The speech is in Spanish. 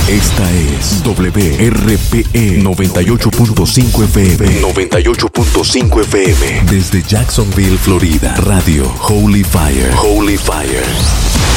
Esta es WRPE 98.5 FM. 98.5 FM. Desde Jacksonville, Florida. Radio Holy Fire. Holy Fire.